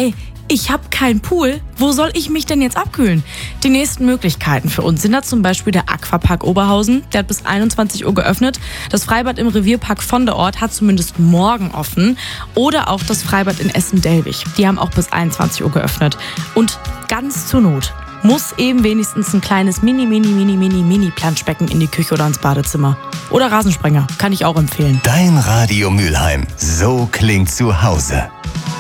ey, ich habe keinen Pool, wo soll ich mich denn jetzt abkühlen? Die nächsten Möglichkeiten für uns sind da zum Beispiel der Aquapark Oberhausen. Der hat bis 21 Uhr geöffnet. Das Freibad im Revierpark von der Ort hat zumindest morgen offen. Oder auch das Freibad in Essen-Delwig. Die haben auch bis 21 Uhr geöffnet. Und ganz zur Not muss eben wenigstens ein kleines Mini-Planschbecken in die Küche oder ins Badezimmer. Oder Rasensprenger, kann ich auch empfehlen. Dein Radio Mülheim. So klingt zu Hause.